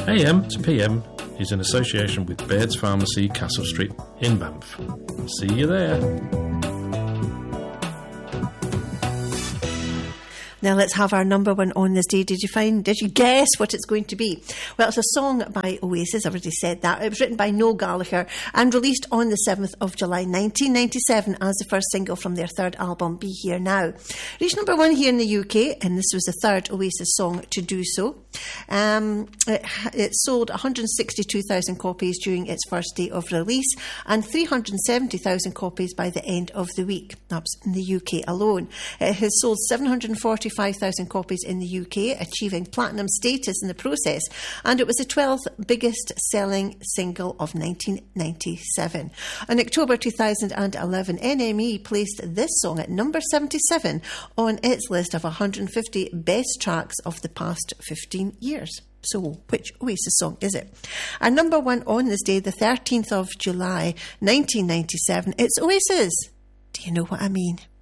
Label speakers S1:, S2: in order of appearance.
S1: AM to PM is in association with Baird's Pharmacy, Castle Street in Banff. See you there.
S2: Now let's have our number one on this day. Did you guess what it's going to be? Well, it's a song by Oasis. I already said that. It was written by Noel Gallagher and released on the 7th of July 1997 as the first single from their third album, Be Here Now. Reached number one here in the UK, and this was the third Oasis song to do so. It sold 162,000 copies during its first day of release and 370,000 copies by the end of the week. That's in the UK alone. It has sold 745,000 copies in the UK, achieving platinum status in the process, and it was the 12th biggest selling single of 1997. In October 2011, NME placed this song at number 77 on its list of 150 best tracks of the past 15 years. So, which Oasis song is it? And number one on this day, the 13th of July 1997, it's Oasis. Do you know what I mean?